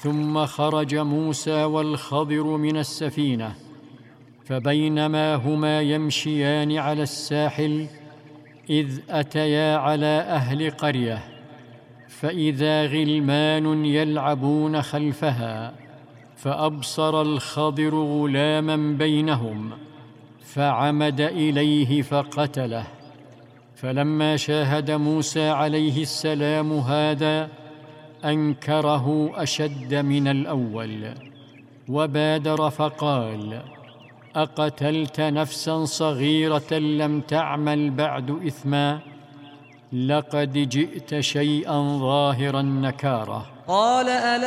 ثم خرج موسى والخضر من السفينة، فبينما هما يمشيان على الساحل إذ أتيا على أهل قرية، فإذا غلمان يلعبون خلفها، فأبصر الخضر غلاما بينهم، فعمد إليه فقتله. فلما شاهد موسى عليه السلام هذا أنكره أشد من الأول، وبادر فقال: أقتلت نفسا صغيرة لم تعمل بعد إثما؟ لقد جئت شيئا ظاهر النكارة. قال: ألا